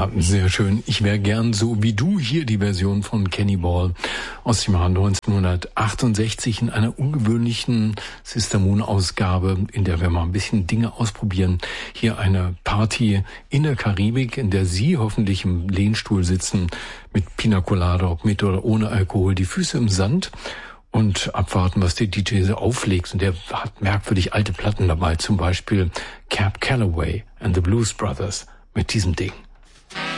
Ja, sehr schön. Ich wäre gern so wie du, hier die Version von Kenny Ball aus dem Jahr 1968 in einer ungewöhnlichen Sister Moon Ausgabe, in der wir mal ein bisschen Dinge ausprobieren. Hier eine Party in der Karibik, in der Sie hoffentlich im Lehnstuhl sitzen, mit Pina Colada, ob mit oder ohne Alkohol, die Füße im Sand und abwarten, was der DJ so auflegt. Und der hat merkwürdig alte Platten dabei, zum Beispiel Cab Calloway and the Blues Brothers mit diesem Ding.